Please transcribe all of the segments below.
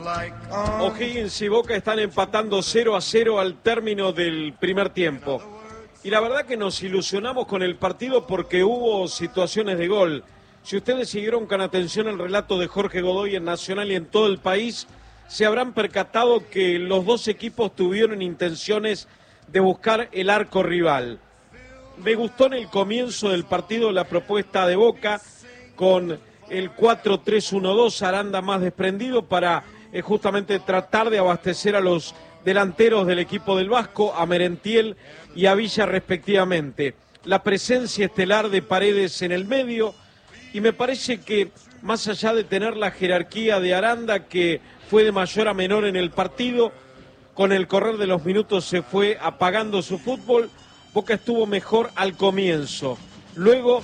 O'Higgins y Boca están empatando 0-0 al término del primer tiempo. Y la verdad que nos ilusionamos con el partido porque hubo situaciones de gol. Si ustedes siguieron con atención el relato de Jorge Godoy en Nacional y en todo el país, se habrán percatado que los dos equipos tuvieron intenciones de buscar el arco rival. Me gustó en el comienzo del partido la propuesta de Boca con el 4-3-1-2, Aranda más desprendido para justamente tratar de abastecer a los delanteros del equipo del Vasco, a Merentiel y a Villa respectivamente. La presencia estelar de Paredes en el medio, y me parece que más allá de tener la jerarquía de Aranda, que fue de mayor a menor en el partido, con el correr de los minutos se fue apagando su fútbol. Boca estuvo mejor al comienzo. Luego,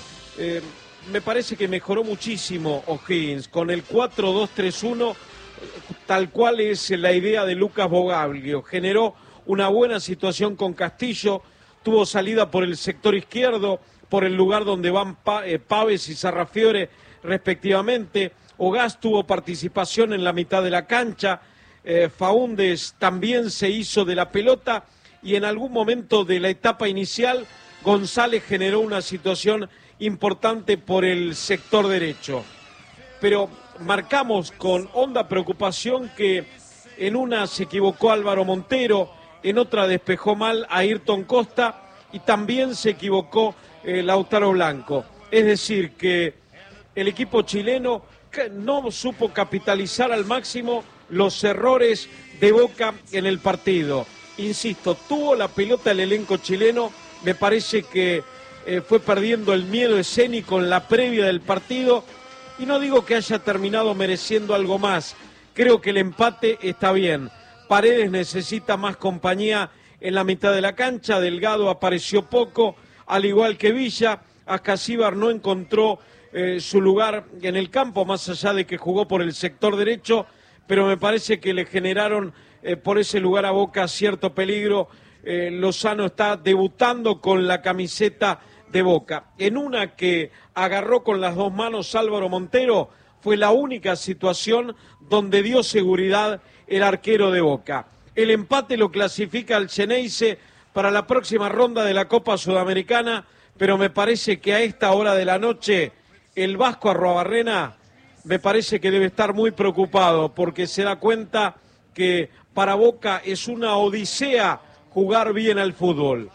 me parece que mejoró muchísimo O'Higgins, con el 4-2-3-1, tal cual es la idea de Lucas Bogaglio. Generó una buena situación con Castillo, tuvo salida por el sector izquierdo, por el lugar donde van Paves y Sarrafiore respectivamente. Ogás tuvo participación en la mitad de la cancha, Faúndez también se hizo de la pelota y en algún momento de la etapa inicial González generó una situación importante por el sector derecho. Pero marcamos con honda preocupación que en una se equivocó Álvaro Montero, en otra despejó mal a Ayrton Costa y también se equivocó Lautaro Blanco. Es decir, que el equipo chileno no supo capitalizar al máximo los errores de Boca en el partido. Insisto, tuvo la pelota el elenco chileno, me parece que fue perdiendo el miedo escénico en la previa del partido, y no digo que haya terminado mereciendo algo más, creo que el empate está bien. Paredes necesita más compañía en la mitad de la cancha, Delgado apareció poco, al igual que Villa. Ascasíbar no encontró su lugar en el campo, más allá de que jugó por el sector derecho, pero me parece que le generaron por ese lugar a Boca cierto peligro. Lozano está debutando con la camiseta de Boca. En una que agarró con las dos manos Álvaro Montero, fue la única situación donde dio seguridad el arquero de Boca. El empate lo clasifica al Xeneize para la próxima ronda de la Copa Sudamericana, pero me parece que a esta hora de la noche el Vasco Arruabarrena me parece que debe estar muy preocupado porque se da cuenta que para Boca es una odisea jugar bien al fútbol.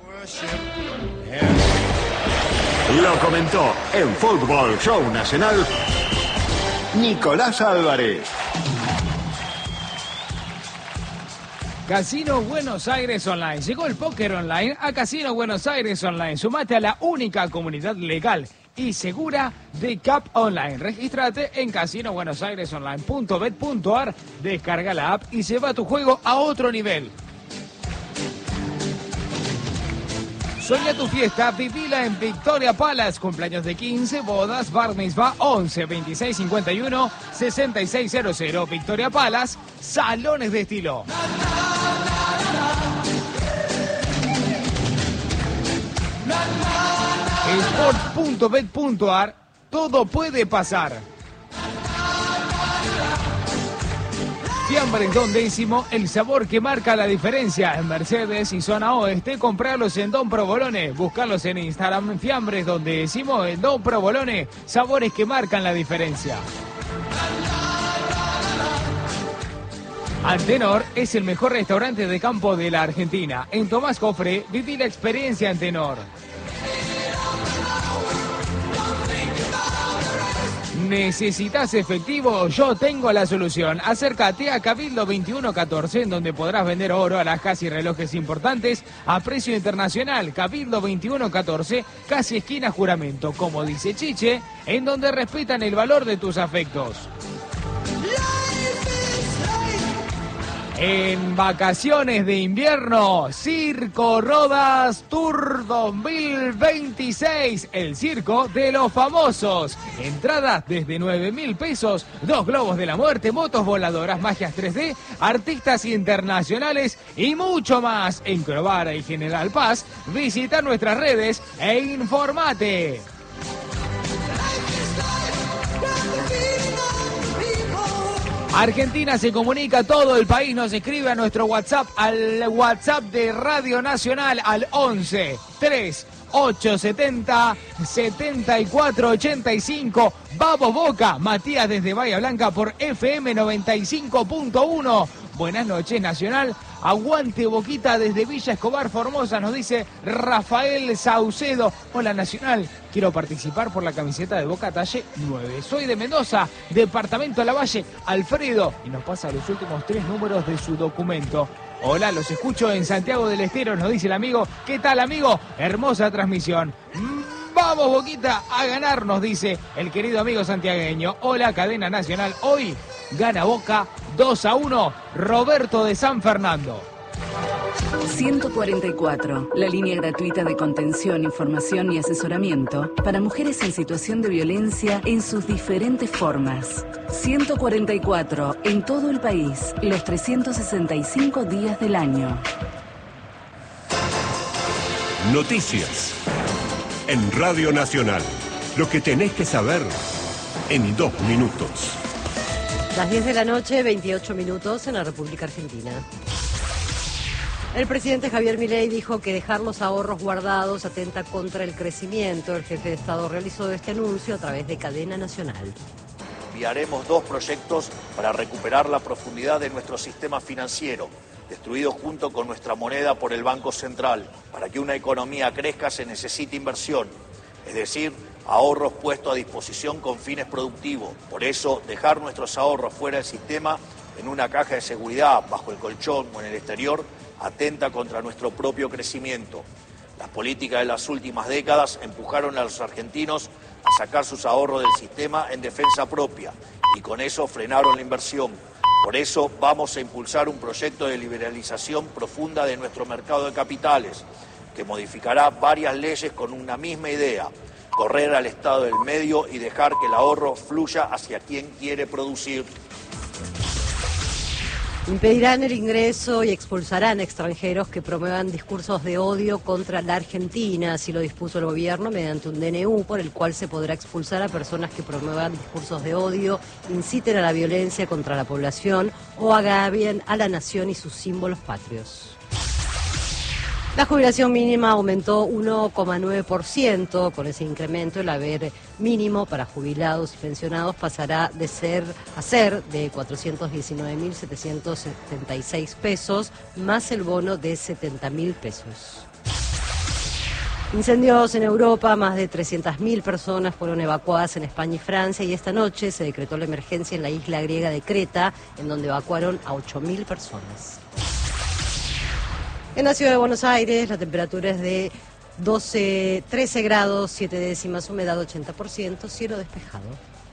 Lo comentó en Fútbol Show Nacional Nicolás Álvarez. Casino Buenos Aires Online. Llegó el póker online a Casino Buenos Aires Online. Sumate a la única comunidad legal y segura de CAP Online. Regístrate en casinobuenosairesonline.bet.ar, descarga la app y lleva tu juego a otro nivel. Sueña tu fiesta, vivila en Victoria Palace. Cumpleaños de 15, bodas, bar mitzvah 11 26 51 6600. Victoria Palace, salones de estilo. Sport.bet.ar, todo puede pasar. Fiambres Don Décimo, el sabor que marca la diferencia. En Mercedes y zona oeste, comprarlos en Don Provolone. Buscarlos en Instagram, Fiambres Don Décimo, en Don Provolone. Sabores que marcan la diferencia. Antenor es el mejor restaurante de campo de la Argentina. En Tomás Cofre, viví la experiencia Antenor. ¿Necesitas efectivo? Yo tengo la solución. Acércate a Cabildo 2114, en donde podrás vender oro, alhajas y relojes importantes a precio internacional. Cabildo 2114, casi esquina Juramento. Como dice Chiche, en donde respetan el valor de tus afectos. En vacaciones de invierno, Circo Rodas Tour 2026, el circo de los famosos. Entradas desde 9.000 pesos, 2 globos de la muerte, motos voladoras, magias 3D, artistas internacionales y mucho más. En Crovara y General Paz, visita nuestras redes e informate. Argentina se comunica, todo el país nos escribe a nuestro WhatsApp, al WhatsApp de Radio Nacional, al 11 3 870 7485. Vamos Boca, Matías desde Bahía Blanca por FM 95.1. Buenas noches, Nacional. Aguante Boquita desde Villa Escobar, Formosa, nos dice Rafael Saucedo. Hola, Nacional. Quiero participar por la camiseta de Boca talle 9. Soy de Mendoza, departamento Lavalle. Alfredo. Y nos pasa los últimos 3 números de su documento. Hola, los escucho en Santiago del Estero, nos dice el amigo. ¿Qué tal, amigo? Hermosa transmisión. Vamos, Boquita, a ganar, nos dice el querido amigo santiagueño. Hola, cadena nacional. Hoy gana Boca 2-1. Roberto de San Fernando. 144, la línea gratuita de contención, información y asesoramiento para mujeres en situación de violencia en sus diferentes formas. 144, en todo el país, los 365 días del año. Noticias en Radio Nacional. Lo que tenés que saber en 2 minutos. Las 10 de la noche, 28 minutos en la República Argentina. El presidente Javier Milei dijo que dejar los ahorros guardados atenta contra el crecimiento. El jefe de Estado realizó este anuncio a través de cadena nacional. Enviaremos 2 proyectos para recuperar la profundidad de nuestro sistema financiero, destruido junto con nuestra moneda por el Banco Central. Para que una economía crezca se necesita inversión, es decir, ahorros puestos a disposición con fines productivos. Por eso, dejar nuestros ahorros fuera del sistema, en una caja de seguridad, bajo el colchón o en el exterior, atenta contra nuestro propio crecimiento. Las políticas de las últimas décadas empujaron a los argentinos a sacar sus ahorros del sistema en defensa propia y con eso frenaron la inversión. Por eso vamos a impulsar un proyecto de liberalización profunda de nuestro mercado de capitales, que modificará varias leyes con una misma idea: correr al Estado del medio y dejar que el ahorro fluya hacia quien quiere producir. Impedirán el ingreso y expulsarán a extranjeros que promuevan discursos de odio contra la Argentina. Así lo dispuso el gobierno mediante un DNU por el cual se podrá expulsar a personas que promuevan discursos de odio, inciten a la violencia contra la población o agravien a la nación y sus símbolos patrios. La jubilación mínima aumentó 1,9%. Con ese incremento, el haber mínimo para jubilados y pensionados pasará a ser de 419.776 pesos, más el bono de 70.000 pesos. Incendios en Europa, más de 300.000 personas fueron evacuadas en España y Francia, y esta noche se decretó la emergencia en la isla griega de Creta, en donde evacuaron a 8.000 personas. En la ciudad de Buenos Aires, la temperatura es de 13 grados, 7 décimas, humedad 80%, cielo despejado.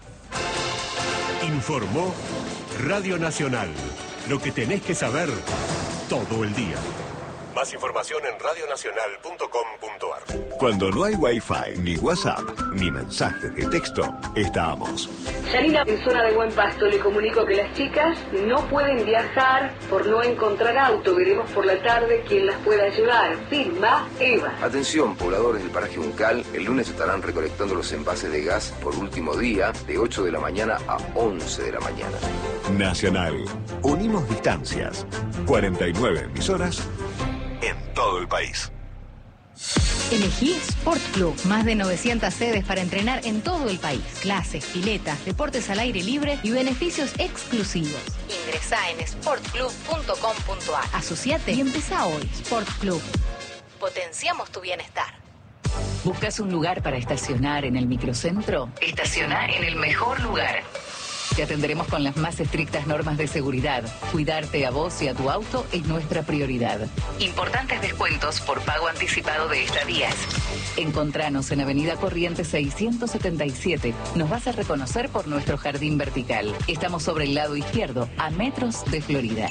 Informó Radio Nacional. Lo que tenés que saber todo el día. Más información en radionacional.com.ar. Cuando no hay Wi-Fi, ni WhatsApp, ni mensajes de texto, estamos. Yanina, en zona de Buen Pasto, le comunico que las chicas no pueden viajar por no encontrar auto. Veremos por la tarde quién las pueda llevar. Firma Eva. Atención, pobladores del paraje Uncal, el lunes estarán recolectando los envases de gas por último día, de 8 de la mañana a 11 de la mañana. Nacional. Unimos distancias. 49 emisoras en todo el país. Elegí Sport Club, más de 900 sedes para entrenar en todo el país. Clases, piletas, deportes al aire libre y beneficios exclusivos. Ingresá en sportclub.com.ar. Asociate y empezá hoy. Sport Club. Potenciamos tu bienestar. ¿Buscas un lugar para estacionar en el microcentro? Estaciona en el mejor lugar. Te atenderemos con las más estrictas normas de seguridad. Cuidarte a vos y a tu auto es nuestra prioridad. Importantes descuentos por pago anticipado de estadías. Encontranos en Avenida Corrientes 677. Nos vas a reconocer por nuestro jardín vertical. Estamos sobre el lado izquierdo, a metros de Florida.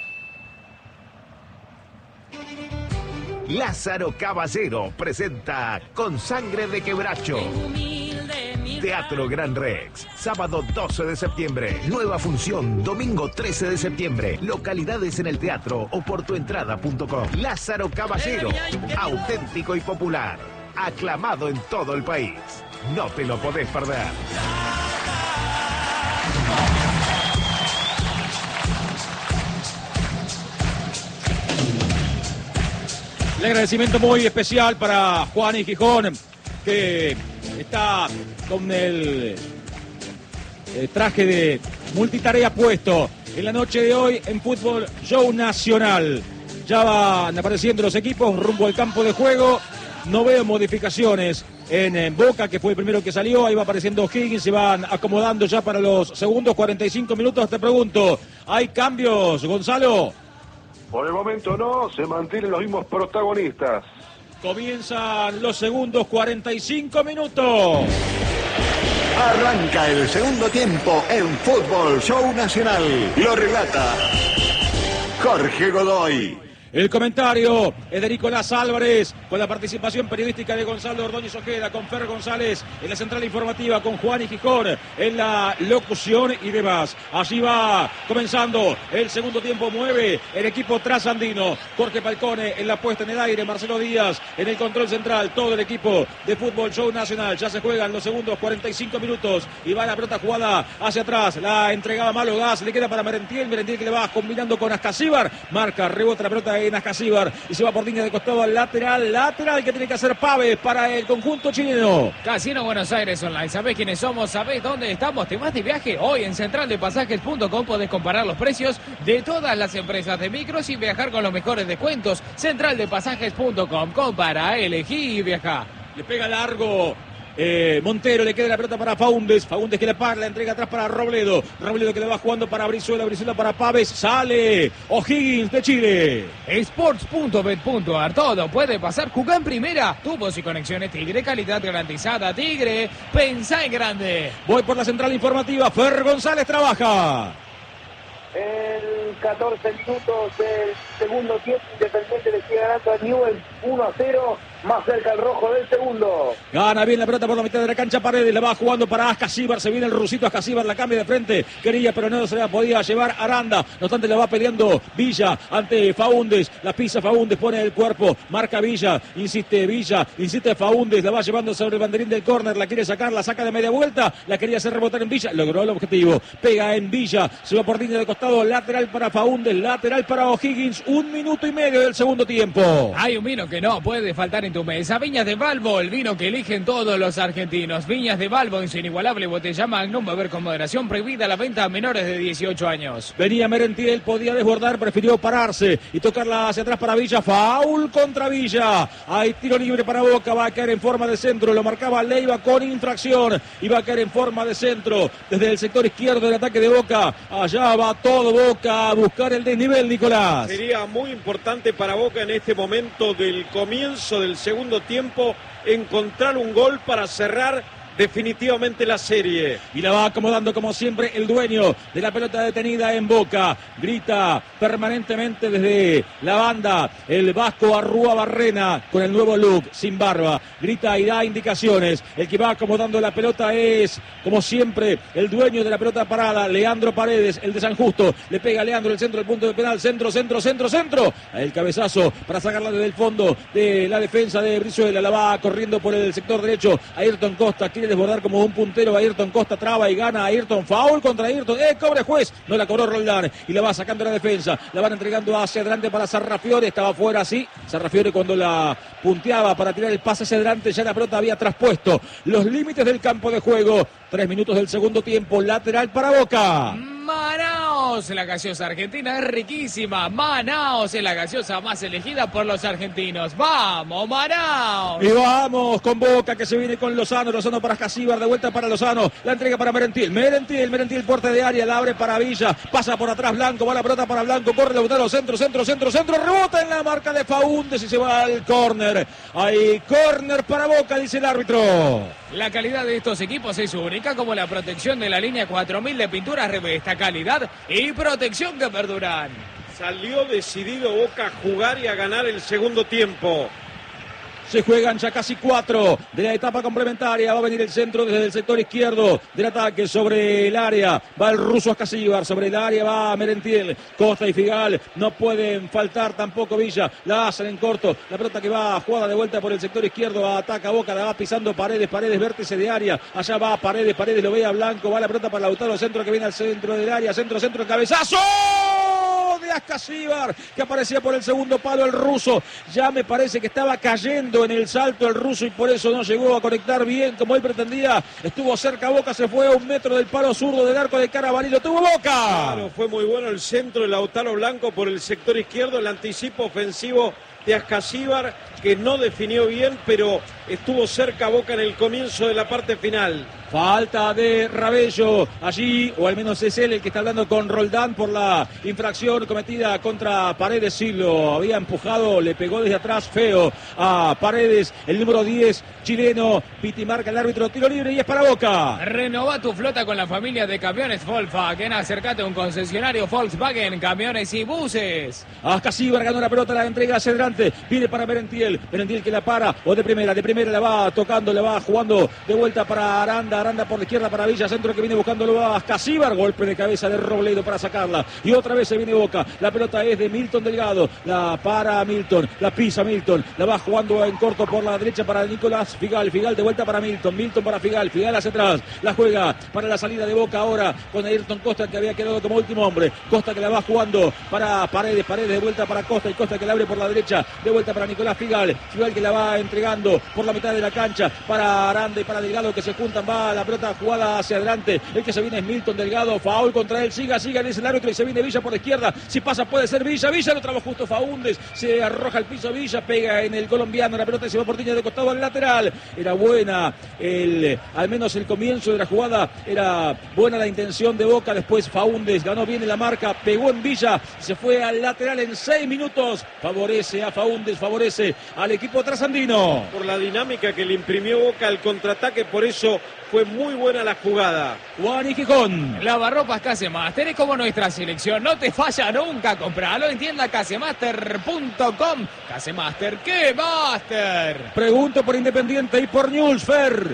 Lázaro Caballero presenta Con Sangre de Quebracho. Teatro Gran Rex, sábado 12 de septiembre, nueva función, domingo 13 de septiembre, localidades en el teatro o por tuentrada.com. Lázaro Caballero, auténtico y popular, aclamado en todo el país. No te lo podés perder. agradecimiento muy especial para Juan y Gijón, que está con el traje de multitarea puesto en la noche de hoy en Fútbol Show Nacional. Ya van apareciendo los equipos rumbo al campo de juego. No veo modificaciones en Boca, que fue el primero que salió. Ahí va apareciendo Higgins, se van acomodando ya para los segundos 45 minutos. Te pregunto, ¿hay cambios, Gonzalo? Por el momento no, se mantienen los mismos protagonistas. Comienzan los segundos 45 minutos. Arranca el segundo tiempo en Fútbol Show Nacional. Lo relata Jorge Godoy. El comentario es de Nicolás Álvarez, con la participación periodística de Gonzalo Ordóñez Ojeda, con Fer González en la central informativa, con Juan y Gijón en la locución y demás. Allí va comenzando el segundo tiempo, mueve el equipo trasandino. Jorge Falcone en la puesta en el aire, Marcelo Díaz en el control central, todo el equipo de Fútbol Show Nacional. Ya se juegan los segundos 45 minutos y va la pelota jugada hacia atrás. La entregaba Malo Gas, le queda para Merentiel que le va combinando con Ascasíbar. Marca, rebota la pelota en Ascasíbar y se va por línea de costado al lateral que tiene que hacer Paves para el conjunto chileno. Casino Buenos Aires Online, ¿sabés quiénes somos? ¿Sabés dónde estamos? ¿Te vas de viaje? Hoy en centraldepasajes.com podés comparar los precios de todas las empresas de micros y viajar con los mejores descuentos. Centraldepasajes.com, compara, elegí y viaja. Le pega largo Montero, le queda la pelota para Faúndez que le para, la entrega atrás para Robledo que le va jugando para Brizuela para Paves, sale O'Higgins de Chile. Sports.bet.ar, todo puede pasar. Jugá en primera, tubos y conexiones Tigre, calidad garantizada. Tigre, pensá en grande. Voy por la central informativa, Fer González trabaja. En 14 minutos del segundo tiempo, Independiente le sigue ganando a Newell's 1-0, más cerca el rojo del segundo. Gana bien la pelota por la mitad de la cancha, Paredes, la va jugando para Ascasíbar, se viene el rusito Ascasíbar, la cambia de frente, quería pero no se la podía llevar Aranda, no obstante la va peleando Villa ante Faúndez, la pisa Faúndez, pone el cuerpo, marca Villa, insiste Faúndez, la va llevando sobre el banderín del córner, la quiere sacar, la saca de media vuelta, la quería hacer rebotar en Villa, logró el objetivo, pega en Villa, se va por línea de costado, lateral para Faúndez, lateral para O'Higgins, 1 minuto y medio del segundo tiempo. Hay un vino que no puede faltar en tu mesa, Viñas de Balbo, el vino que eligen todos los argentinos. Viñas de Balbo en su inigualable botella Magnum, beber con moderación, prohibida la venta a menores de 18 años. Venía Merentiel, podía desbordar, prefirió pararse y tocarla hacia atrás para Villa, foul contra Villa, hay tiro libre para Boca, va a caer en forma de centro, lo marcaba Leiva con infracción y va a caer en forma de centro desde el sector izquierdo del ataque de Boca. Allá va todo Boca a buscar el desnivel, Nicolás. Sería muy importante para Boca en este momento del comienzo del segundo tiempo encontrar un gol para cerrar definitivamente la serie. Y la va acomodando como siempre el dueño de la pelota detenida en Boca. Grita permanentemente desde la banda el vasco Arrúa Barrena con el nuevo look, sin barba. Grita y da indicaciones. El que va acomodando la pelota es, como siempre, el dueño de la pelota parada, Leandro Paredes, el de San Justo. Le pega a Leandro el centro del punto de penal. Centro. El cabezazo para sacarla desde el fondo de la defensa de Brizuela. La va corriendo por el sector derecho. Ayrton Costa quiere desbordar como un puntero. Ayrton Costa traba y gana Ayrton. Foul contra Ayrton. Cobre juez. No la cobró Roldán. Y la va sacando la defensa. La van entregando hacia adelante para Sarrafiore. Estaba fuera, sí. Sarrafiore cuando la punteaba para tirar el pase hacia adelante. Ya la pelota había traspuesto los límites del campo de juego. 3 minutos del segundo tiempo. Lateral para Boca. Manaos, la gaseosa argentina es riquísima. Manaos es la gaseosa más elegida por los argentinos. ¡Vamos, Manaos! Y vamos con Boca, que se viene con Lozano para Ascasíbar, de vuelta para Lozano, la entrega para Merentiel, puerta de área, la abre para Villa, pasa por atrás Blanco, va la pelota para Blanco, corre Lautaro, centro, rebota en la marca de Faúndez y se va al córner. Hay córner para Boca, dice el árbitro. La calidad de estos equipos es única, como la protección de la línea 4000 de pinturas Revesta, calidad y protección que perduran. Salió decidido Boca a jugar y a ganar el segundo tiempo. Se juegan ya casi 4 de la etapa complementaria. Va a venir el centro desde el sector izquierdo del ataque sobre el área. Va el ruso Ascasíbar. Sobre el área va Merentiel. Costa y Figal no pueden faltar tampoco Villa. La hacen en corto. La pelota que va jugada de vuelta por el sector izquierdo. Ataca Boca. La va pisando Paredes. Vértice de área. Allá va Paredes. Lo ve a Blanco. Va la pelota para Lautaro. Centro que viene al centro del área. Centro. Cabezazo de Ascasíbar, que aparecía por el segundo palo el ruso. Ya me parece que estaba cayendo en el salto el ruso y por eso no llegó a conectar bien como él pretendía. Estuvo cerca Boca, se fue a 1 metro del palo zurdo del arco de Carabalí, lo tuvo Boca. Claro, fue muy bueno el centro de Lautaro Blanco por el sector izquierdo, el anticipo ofensivo de Ascasíbar, que no definió bien, pero estuvo cerca Boca en el comienzo de la parte final. Falta de Rabello allí, o al menos es él el que está hablando con Roldán por la infracción cometida contra Paredes. Sí, lo había empujado, le pegó desde atrás feo a Paredes, el número 10 chileno. Piti marca el árbitro, tiro libre y es para Boca. Renová tu flota con la familia de camiones Volkswagen. Acércate a un concesionario Volkswagen, camiones y buses. Ascasíbar ganó la pelota, la entrega hacia adelante, viene para Merentiel que la para, o de primera la va tocando, le va jugando de vuelta para Aranda por la izquierda para Villa, centro que viene buscándolo a Ascasíbar, golpe de cabeza de Robledo para sacarla, y otra vez se viene Boca, la pelota es de Milton Delgado, la para Milton, la pisa Milton, la va jugando en corto por la derecha para Nicolás Figal de vuelta para Milton para Figal hacia atrás, la juega para la salida de Boca ahora con Ayrton Costa, que había quedado como último hombre, Costa que la va jugando para Paredes de vuelta para Costa, y Costa que la abre por la derecha, de vuelta para Nicolás Figal que la va entregando por la mitad de la cancha para Aranda y para Delgado, que se juntan, va la pelota jugada hacia adelante, el que se viene es Milton Delgado, foul contra él, siga, dice el árbitro, y se viene Villa por la izquierda, si pasa puede ser Villa lo trabó justo Faúndez, se arroja al piso Villa, pega en el colombiano, la pelota se va por línea de costado al lateral, era buena, al menos el comienzo de la jugada, era buena la intención de Boca, después Faúndez ganó bien en la marca, pegó en Villa, se fue al lateral en 6 minutos, favorece a Faúndez, favorece al equipo trasandino. Por la dinámica que le imprimió Boca al contraataque, por eso fue muy buena la jugada. Juan y Gijón. Lavarropas Casemaster es como nuestra selección, no te falla nunca, compralo en tienda casemaster.com. Casemaster, ¿qué Master? Pregunto por Independiente y por Newsfer.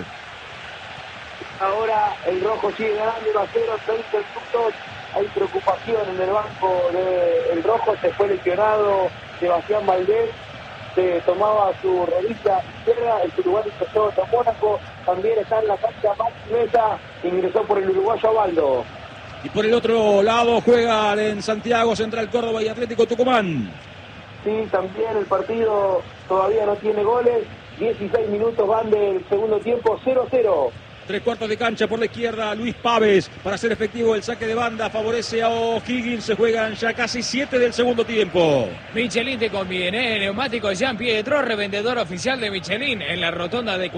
Ahora el rojo sigue ganando 1-0, 30 minutos. Hay preocupación en el banco del rojo, se fue lesionado Sebastián Valdés, se tomaba su rodilla izquierda, el uruguayo ingresó de Mónaco, también está en la cancha Max Mesa, ingresó por el uruguayo Abaldo. Y por el otro lado juega en Santiago, Central Córdoba y Atlético Tucumán. Sí, también el partido todavía no tiene goles, 16 minutos van del segundo tiempo, 0-0. 3/4 de cancha por la izquierda, Luis Pávez para hacer efectivo el saque de banda, favorece a O'Higgins, se juegan ya casi 7 del segundo tiempo. Michelin te conviene, neumático Jean Pietro, revendedor oficial de Michelin en la rotonda de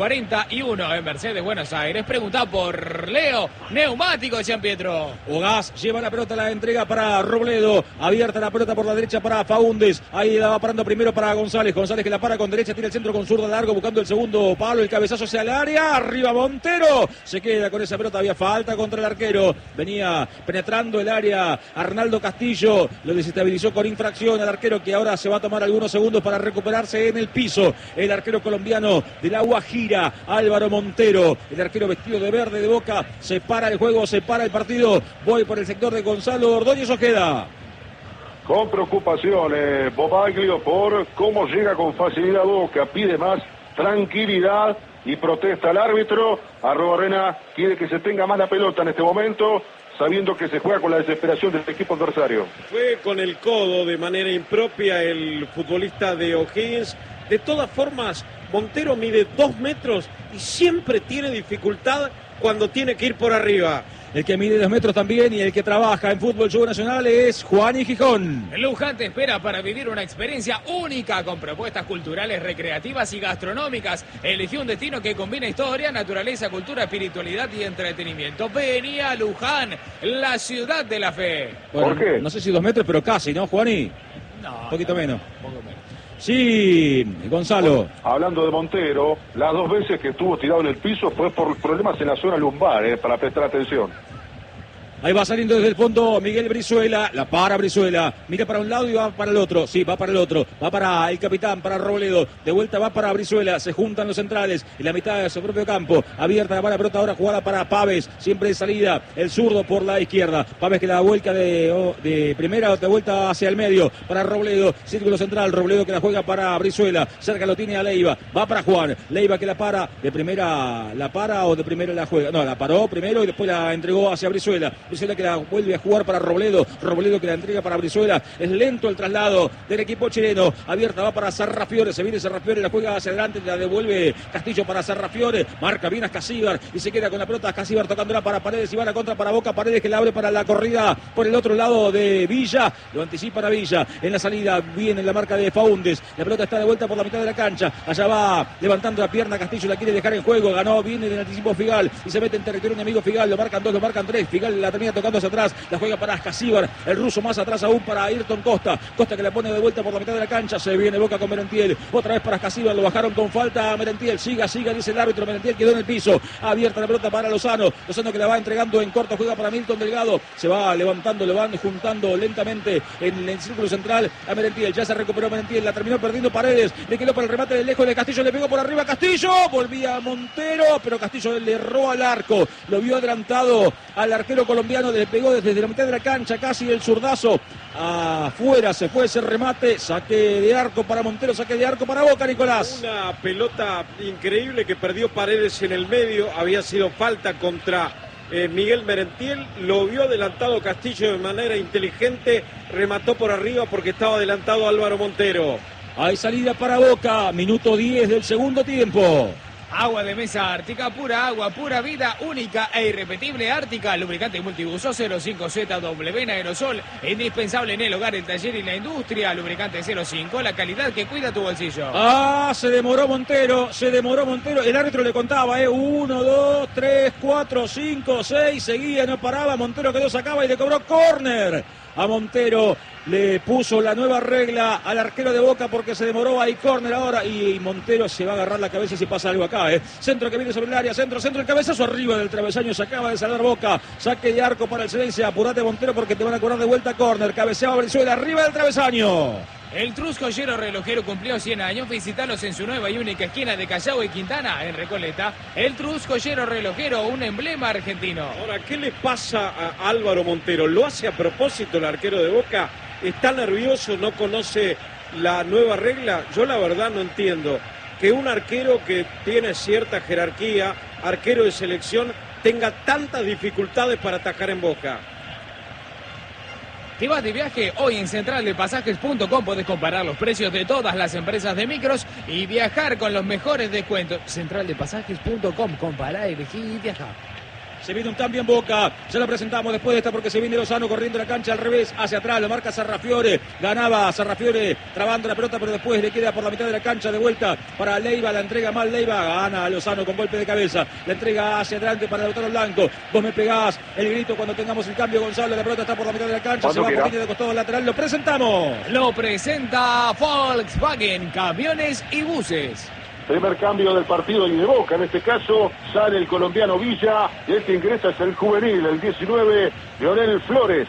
41 en Mercedes, Buenos Aires. Pregunta por Leo, neumático Jean Pietro. Ogás lleva la pelota, la entrega para Robledo, abierta la pelota por la derecha para Faúndez, ahí la va parando primero para González que la para con derecha, tira el centro con zurda largo buscando el segundo palo, el cabezazo hacia el área, arriba Montero. Se queda con esa pelota, había falta contra el arquero, venía penetrando el área Arnaldo Castillo, lo desestabilizó con infracción al arquero, que ahora se va a tomar algunos segundos para recuperarse en el piso, el arquero colombiano de la Guajira, Álvaro Montero, el arquero vestido de verde de Boca, se para el juego, se para el partido, voy por el sector de Gonzalo Ordóñez Ojeda. Con preocupación, Bobaglio, por cómo llega con facilidad Boca, pide más tranquilidad y protesta al árbitro. Arrobarrena quiere que se tenga más la pelota en este momento, sabiendo que se juega con la desesperación del equipo adversario. Fue con el codo de manera impropia el futbolista de O'Higgins. De todas formas, Montero mide 2 metros y siempre tiene dificultad cuando tiene que ir por arriba. El que mide 2 metros también y el que trabaja en Fútbol Show Nacional es Juan y Gijón. Luján te espera para vivir una experiencia única con propuestas culturales, recreativas y gastronómicas. Elegí un destino que combina historia, naturaleza, cultura, espiritualidad y entretenimiento. Vení a Luján, la ciudad de la fe. Bueno, ¿por qué? No sé si 2 metros, pero casi, ¿no, Juaní? No, un poquito menos. Un poco menos. Sí, Gonzalo. Hablando de Montero, las 2 veces que estuvo tirado en el piso fue por problemas en la zona lumbar, para prestar atención. Ahí va saliendo desde el fondo Miguel Brizuela, la para Brizuela, mira para un lado y va para el otro, sí, va para el otro, va para el capitán, para Robledo, de vuelta va para Brizuela, se juntan los centrales en la mitad de su propio campo, abierta la pelota ahora jugada para Pávez, siempre de salida, el zurdo por la izquierda, Pávez que la vuelca de primera, de vuelta hacia el medio, para Robledo, círculo central, Robledo que la juega para Brizuela, cerca lo tiene a Leiva, va para Juan, Leiva que la para, de primera la para o de primera la juega, no, la paró primero y después la entregó hacia Brizuela, Brizuela que la vuelve a jugar para Robledo que la entrega para Brizuela. Es lento el traslado del equipo chileno. Abierta va para Sarrafiore, se viene Sarrafiore, la juega hacia adelante, la devuelve Castillo para Sarrafiore, marca bien a Ascasíbar y se queda con la pelota. Ascasíbar tocándola para Paredes y va a la contra para Boca. Paredes que la abre para la corrida por el otro lado de Villa, lo anticipa a Villa. En la salida viene la marca de Faúndez, la pelota está de vuelta por la mitad de la cancha, allá va levantando la pierna Castillo, la quiere dejar en juego, ganó, viene del anticipo Figal y se mete en territorio enemigo Figal, lo marcan 2, lo marcan 3, Figal la termina tocando hacia atrás, la juega para Ascasíbar, el ruso más atrás aún para Ayrton Costa que la pone de vuelta por la mitad de la cancha, se viene Boca con Merentiel, otra vez para Ascasíbar, lo bajaron con falta a Merentiel, siga, dice el árbitro, Merentiel quedó en el piso, abierta la pelota para Lozano que la va entregando en corto, juega para Milton Delgado, se va levantando, lo van juntando lentamente en el círculo central a Merentiel, ya se recuperó Merentiel, la terminó perdiendo Paredes, le quedó para el remate de lejos de Castillo, le pegó por arriba Castillo, volvía Montero, pero Castillo le erró al arco, lo vio adelantado al arquero colombiano, le pegó desde la mitad de la cancha, casi el zurdazo, afuera se fue ese remate, saque de arco para Montero, saque de arco para Boca, Nicolás. Una pelota increíble que perdió Paredes en el medio, había sido falta contra Miguel Merentiel, lo vio adelantado Castillo de manera inteligente, remató por arriba porque estaba adelantado Álvaro Montero. Hay salida para Boca, minuto 10 del segundo tiempo. Agua de mesa Ártica, pura agua, pura vida, única e irrepetible. Ártica, lubricante multiuso 05ZW en aerosol, indispensable en el hogar, el taller y la industria. Lubricante 05, la calidad que cuida tu bolsillo. Se demoró Montero, el árbitro le contaba, 1, 2, 3, 4, 5, 6, seguía, no paraba, Montero quedó, sacaba y le cobró córner. A Montero le puso la nueva regla al arquero de Boca porque se demoró, hay córner ahora y Montero se va a agarrar la cabeza si pasa algo acá. Centro que viene sobre el área, centro, el cabezazo arriba del travesaño, se acaba de salvar Boca, saque de arco para el Celeste, apurate Montero porque te van a cobrar de vuelta córner, cabeceaba Brizuela arriba del travesaño. El Trus Joyero Relojero cumplió 100 años. Visítalos en su nueva y única esquina de Callao y Quintana, en Recoleta. El Trus Joyero Relojero, un emblema argentino. Ahora, ¿qué le pasa a Álvaro Montero? ¿Lo hace a propósito el arquero de Boca? ¿Está nervioso? ¿No conoce la nueva regla? Yo la verdad no entiendo que un arquero que tiene cierta jerarquía, arquero de selección, tenga tantas dificultades para atacar en Boca. ¿Te vas de viaje? Hoy en centraldepasajes.com podés comparar los precios de todas las empresas de micros y viajar con los mejores descuentos. Centraldepasajes.com, compará, elegí y viaja. Se viene un cambio en Boca, ya lo presentamos después de esta porque se viene Lozano corriendo la cancha al revés, hacia atrás, lo marca Sarrafiore, ganaba Sarrafiore trabando la pelota, pero después le queda por la mitad de la cancha de vuelta para Leiva, la entrega mal Leiva, gana Lozano con golpe de cabeza, la entrega hacia adelante para Lautaro Blanco, vos me pegás el grito cuando tengamos el cambio, Gonzalo, la pelota está por la mitad de la cancha, se va por línea de costado lateral, lo presentamos. Lo presenta Volkswagen, camiones y buses. Primer cambio del partido y de Boca, en este caso sale el colombiano Villa y el que ingresa es el juvenil, el 19, Leonel Flores.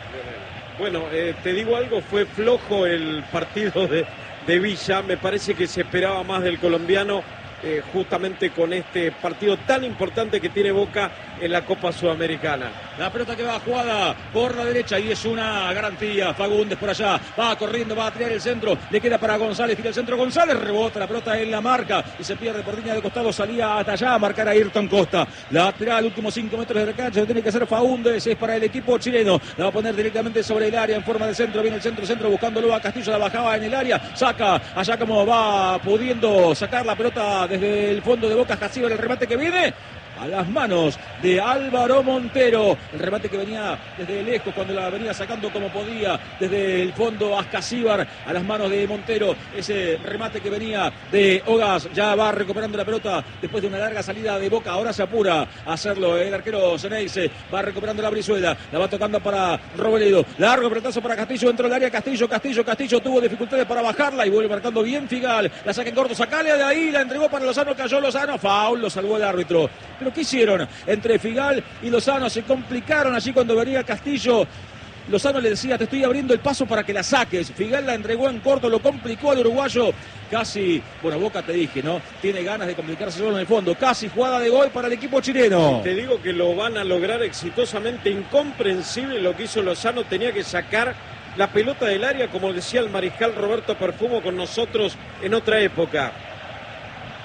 Bueno, te digo algo, fue flojo el partido de Villa, me parece que se esperaba más del colombiano justamente con este partido tan importante que tiene Boca en la Copa Sudamericana. La pelota que va jugada por la derecha y es una garantía. Fagundes por allá, va corriendo, va a tirar el centro, le queda para González, tira el centro González, rebota la pelota en la marca y se pierde por línea de costado, salía hasta allá a marcar a Ayrton Costa. Lateral, últimos 5 metros de la cancha, lo tiene que hacer Fagundes, es para el equipo chileno, la va a poner directamente sobre el área en forma de centro, viene el centro buscándolo a Castillo, la bajaba en el área, saca allá como va pudiendo sacar la pelota desde el fondo de Boca, Ascasíbar, el remate que viene a las manos de Álvaro Montero, el remate que venía desde lejos cuando la venía sacando como podía desde el fondo Ascasíbar a las manos de Montero, ese remate que venía de Ogas, ya va recuperando la pelota después de una larga salida de Boca, ahora se apura a hacerlo el arquero Ceneice, va recuperando la Brizuela, la va tocando para Robledo, largo pelotazo para Castillo dentro del área, Castillo tuvo dificultades para bajarla y vuelve marcando bien Figal, la saca en corto, sacale de ahí, la entregó para Lozano, cayó Lozano, foul, lo salvó el árbitro. Pero ¿qué hicieron? Entre Figal y Lozano se complicaron allí cuando venía Castillo. Lozano le decía, te estoy abriendo el paso para que la saques. Figal la entregó en corto, lo complicó al uruguayo. Casi, bueno, Boca te dije, ¿no? Tiene ganas de complicarse solo en el fondo. Casi jugada de gol para el equipo chileno. Te digo que lo van a lograr exitosamente. Incomprensible lo que hizo Lozano. Tenía que sacar la pelota del área, como decía el mariscal Roberto Perfumo con nosotros en otra época.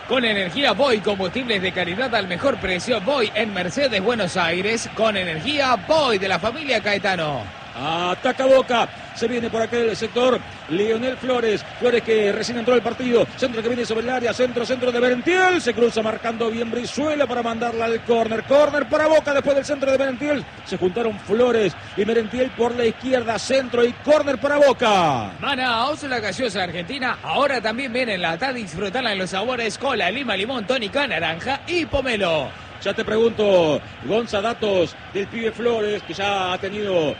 Con energía Boy, combustibles de calidad al mejor precio. Boy en Mercedes, Buenos Aires. Con energía Boy de la familia Caetano. Ataca Boca, se viene por aquel sector Lionel Flores, que recién entró al partido, centro que viene sobre el área, centro de Merentiel, se cruza marcando bien Brizuela para mandarla al córner para Boca después del centro de Merentiel, se juntaron Flores y Merentiel por la izquierda, centro y córner para Boca. Manaos, la gaseosa argentina, ahora también viene en lata, disfrutarla en los sabores cola, lima, limón, tónica, naranja y pomelo. Ya te pregunto, Gonza, datos del pibe Flores, que ya ha tenido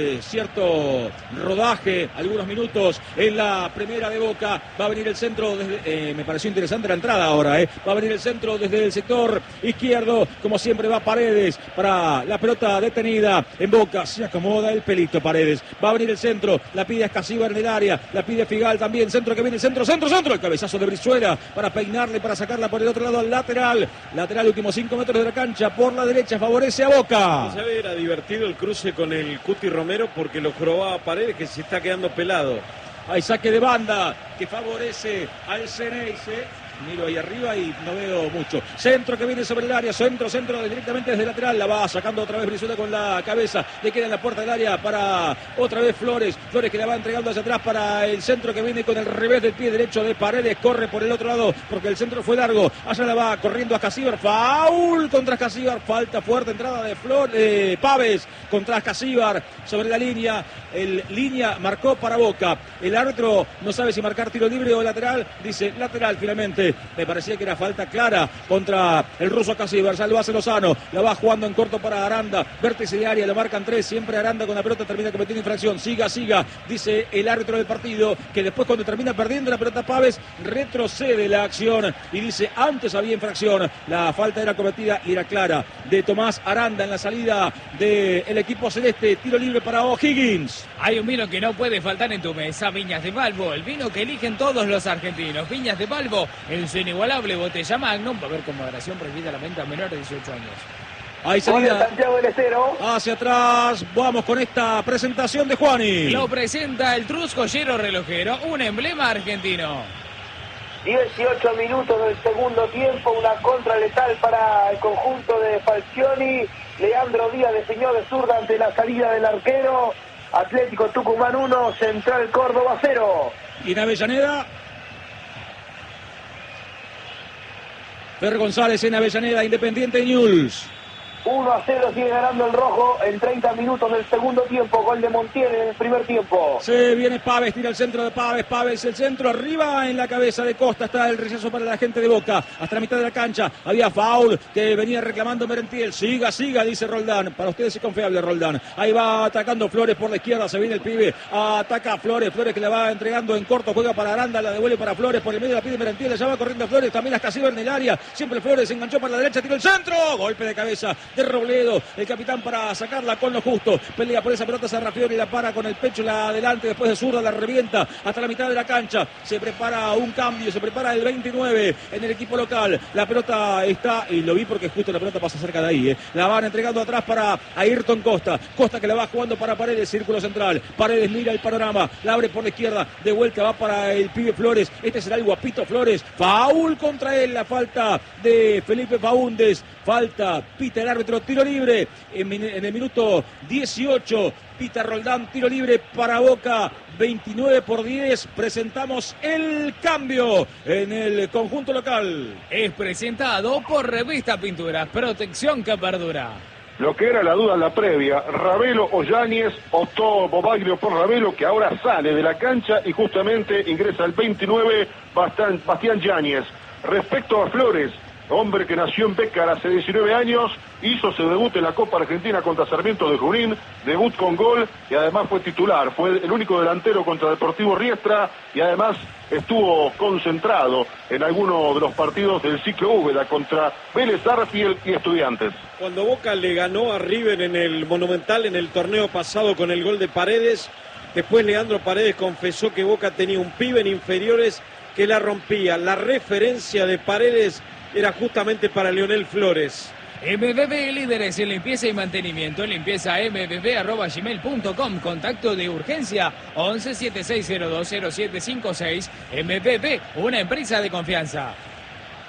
cierto rodaje, algunos minutos en la primera de Boca. Va a venir el centro, desde, me pareció interesante la entrada ahora, va a venir el centro desde el sector izquierdo, como siempre va Paredes para la pelota detenida en Boca. Se acomoda el pelito Paredes. Va a venir el centro, la pide Escasíbar en el área, la pide Figal también, centro que viene, centro, el cabezazo de Brizuela para peinarle, para sacarla por el otro lado al lateral, últimos 5 metros de la cancha, por la derecha, favorece a Boca. Ya era divertido el cruce con el Cuti Romero porque lo probaba Paredes, que se está quedando pelado. Hay saque de banda que favorece al Ceneice. Miro ahí arriba y no veo mucho. Centro que viene sobre el área, centro directamente desde el lateral, la va sacando otra vez Brizuela con la cabeza, le queda en la puerta del área para otra vez Flores que la va entregando hacia atrás para el centro que viene con el revés del pie derecho de Paredes, corre por el otro lado porque el centro fue largo, allá la va corriendo a Escasíbar, foul contra Escasíbar, falta fuerte, entrada de Pávez contra Escasíbar sobre la línea, línea marcó para Boca, el árbitro no sabe si marcar tiro libre o lateral, dice lateral finalmente. Me parecía que era falta clara contra el ruso Escasíbar, ya lo hace Lozano, la va jugando en corto para Aranda, vértice de área, lo marcan 3, siempre Aranda con la pelota termina cometiendo infracción, siga, dice el árbitro del partido, que después cuando termina perdiendo la pelota Pávez, retrocede la acción y dice antes había infracción, la falta era cometida y era clara de Tomás Aranda en la salida del equipo celeste, tiro libre para O'Higgins. Hay un vino que no puede faltar en tu mesa, Viñas de Balbo, el vino que eligen todos los argentinos, Viñas de Balbo, en su inigualable botella Magnum, va a haber con moderación prohibida la venta a menores de 18 años. Hay salida Santiago del Estero. Hacia atrás, vamos con esta presentación de Juani. Lo presenta el Trus Joyero Relojero, un emblema argentino. 18 minutos del segundo tiempo, una contra letal para el conjunto de Falcioni. Leandro Díaz definió de zurda ante la salida del arquero. Atlético Tucumán 1, Central Córdoba 0. Y en Avellaneda, Fer González en Avellaneda, Independiente Newell's. 1-0 sigue ganando el rojo en 30 minutos del segundo tiempo. Gol de Montiel en el primer tiempo. Se viene Pávez, tira el centro de Pávez el centro, arriba en la cabeza de Costa, está el rechazo para la gente de Boca, hasta la mitad de la cancha, había foul que venía reclamando Merentiel, siga, dice Roldán, para ustedes es confiable Roldán, ahí va atacando Flores por la izquierda, se viene el pibe, ataca Flores que la va entregando en corto, juega para Aranda, la devuelve para Flores, por el medio la pide Merentiel, allá va corriendo Flores, también Escasíbar en el área, siempre Flores se enganchó para la derecha, tiró el centro, golpe de cabeza de Robledo, el capitán para sacarla con lo justo, pelea por esa pelota Sarrafiori, la para con el pecho, la adelante, después de zurda la revienta hasta la mitad de la cancha, se prepara un cambio, se prepara el 29 en el equipo local, la pelota está, y lo vi porque justo la pelota pasa cerca de ahí, la van entregando atrás para Ayrton Costa que la va jugando para Paredes, círculo central, Paredes mira el panorama, la abre por la izquierda, de vuelta va para el pibe Flores, este será el guapito Flores, foul contra él, la falta de Felipe Faúndez, falta, pita el árbitro, tiro libre en el minuto 18, pita Roldán, tiro libre para Boca, 29-10, presentamos el cambio en el conjunto local. Es presentado por Revista Pinturas, protección que perdura. Lo que era la duda en la previa, Ravelo o Yáñez, optó Bobaglio por Ravelo, que ahora sale de la cancha y justamente ingresa el 29, Bastián Yáñez. Respecto a Flores, hombre que nació en Bécar hace 19 años, hizo su debut en la Copa Argentina contra Sarmiento de Junín, debut con gol y además fue titular, fue el único delantero contra Deportivo Riestra y además estuvo concentrado en alguno de los partidos del ciclo Úbeda contra Vélez Arfiel y Estudiantes. Cuando Boca le ganó a River en el Monumental en el torneo pasado con el gol de Paredes, después Leandro Paredes confesó que Boca tenía un pibe en inferiores que la rompía. La referencia de Paredes era justamente para Lionel Flores. MBB, líderes en limpieza y mantenimiento. Limpieza mbb@gmail.com. Contacto de urgencia 11-7602-0756. MBB, una empresa de confianza.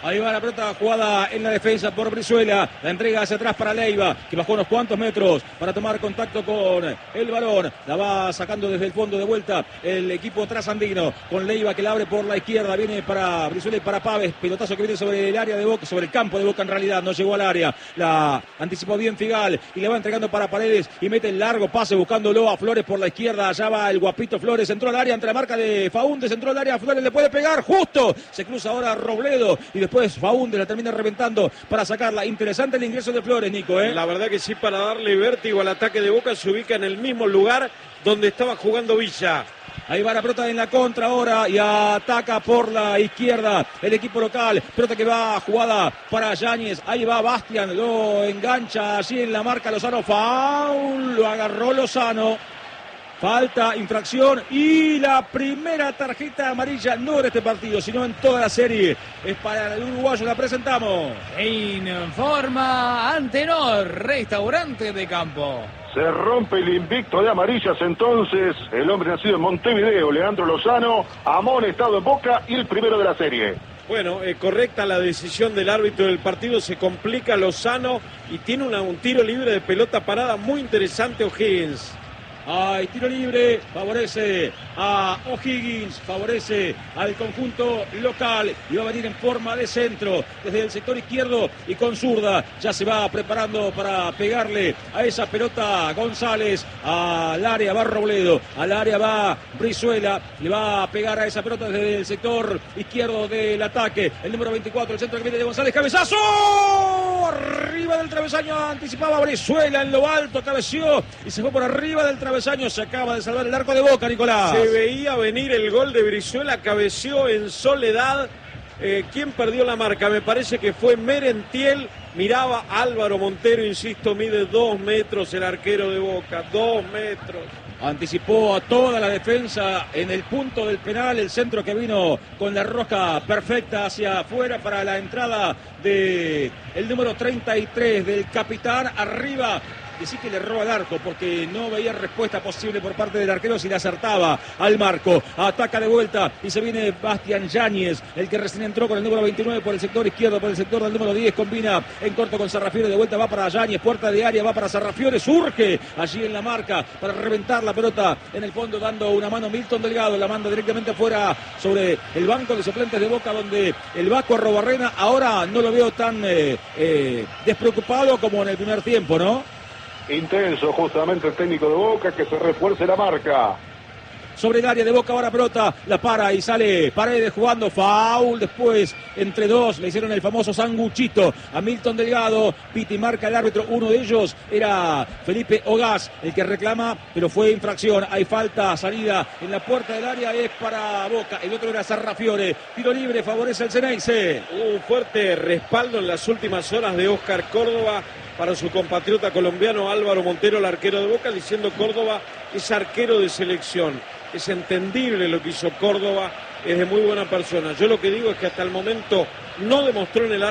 Ahí va la pelota jugada en la defensa por Brizuela. La entrega hacia atrás para Leiva, que bajó unos cuantos metros para tomar contacto con el balón. La va sacando desde el fondo de vuelta el equipo trasandino. Con Leiva que la abre por la izquierda. Viene para Brizuela y para Paves. Pelotazo que viene sobre el área de Boca, sobre el campo de Boca en realidad. No llegó al área. La anticipó bien Figal y le va entregando para Paredes y mete el largo pase buscándolo a Flores por la izquierda. Allá va el guapito Flores. Entró al área ante la marca de Faúndez. Entró al área. Flores le puede pegar justo. Se cruza ahora Robledo y después Faúndez la termina reventando para sacarla. Interesante el ingreso de Flores, Nico, ¿eh? La verdad que sí, para darle vértigo al ataque de Boca, se ubica en el mismo lugar donde estaba jugando Villa. Ahí va la pelota en la contra ahora y ataca por la izquierda el equipo local. Pelota que va jugada para Yáñez. Ahí va Bastian, lo engancha allí en la marca Lozano. Foul, lo agarró Lozano. Falta, infracción y la primera tarjeta amarilla, no en este partido, sino en toda la serie. Es para el uruguayo, la presentamos. Informa Antenor, restaurante de campo. Se rompe el invicto de amarillas entonces. El hombre nacido en Montevideo, Leandro Lozano, amonestado en Boca y el primero de la serie. Bueno, correcta la decisión del árbitro del partido, se complica Lozano y tiene un tiro libre de pelota parada muy interesante O'Higgins. Hay tiro libre, favorece a O'Higgins, favorece al conjunto local y va a venir en forma de centro desde el sector izquierdo y con zurda. Ya se va preparando para pegarle a esa pelota González. Al área va Robledo, al área va Brizuela, le va a pegar a esa pelota desde el sector izquierdo del ataque. El número 24, el centro que viene de González, cabezazo. Arriba del travesaño, anticipaba Brizuela en lo alto, cabeció y se fue por arriba del travesaño. Se acaba de salvar el arco de Boca, Nicolás. Se veía venir el gol de Brizuela, cabeció en soledad. ¿Quién perdió la marca? Me parece que fue Merentiel. Miraba Álvaro Montero, insisto, mide 2 metros el arquero de Boca, 2 metros. Anticipó a toda la defensa en el punto del penal, el centro que vino con la rosca perfecta hacia afuera para la entrada de el número 33 del capitán. Arriba, decía que le erró al arco porque no veía respuesta posible por parte del arquero si le acertaba al marco. Ataca de vuelta y se viene Bastian Yáñez, el que recién entró con el número 29 por el sector izquierdo, por el sector del número 10, combina en corto con Sarrafiore, de vuelta va para Yáñez, puerta de área, va para Sarrafiore, surge allí en la marca para reventar la pelota en el fondo, dando una mano Milton Delgado, la manda directamente afuera sobre el banco de suplentes de Boca, donde el Vasco Arrobarrena ahora no lo veo tan despreocupado como en el primer tiempo, ¿no? Intenso justamente el técnico de Boca, que se refuerce la marca. Sobre el área de Boca ahora pelota, la para y sale Paredes jugando, foul, después entre dos le hicieron el famoso sanguchito a Milton Delgado, piti marca el árbitro, uno de ellos era Felipe Ogaz, el que reclama, pero fue infracción, hay falta, salida en la puerta del área, es para Boca, el otro era Sarrafiore, tiro libre, favorece al Ceneice. Un fuerte respaldo en las últimas horas de Oscar Córdoba para su compatriota colombiano Álvaro Montero, el arquero de Boca, diciendo Córdoba es arquero de selección. Es entendible lo que hizo Córdoba, es de muy buena persona. Yo lo que digo es que hasta el momento no demostró en el